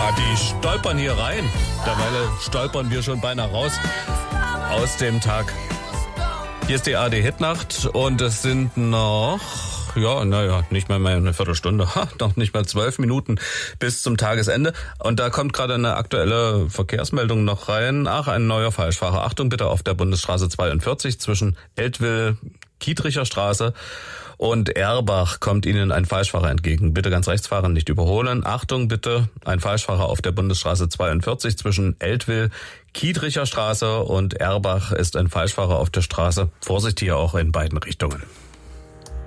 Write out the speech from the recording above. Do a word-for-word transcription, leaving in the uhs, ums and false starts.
Ja, die stolpern hier rein. Derweil stolpern wir schon beinahe raus aus dem Tag. Hier ist die A R D-Hitnacht und es sind noch, ja, naja, nicht mal mehr eine Viertelstunde, ha, noch nicht mal zwölf Minuten bis zum Tagesende. Und da kommt gerade eine aktuelle Verkehrsmeldung noch rein. Ach, ein neuer Falschfahrer. Achtung bitte auf der Bundesstraße zweiundvierzig zwischen Eltville, Kietricher Straße und Erbach kommt Ihnen ein Falschfahrer entgegen. Bitte ganz rechts fahren, nicht überholen. Achtung bitte, ein Falschfahrer auf der Bundesstraße zweiundvierzig zwischen Eltville, Kietricher Straße und Erbach ist ein Falschfahrer auf der Straße. Vorsicht hier auch in beiden Richtungen.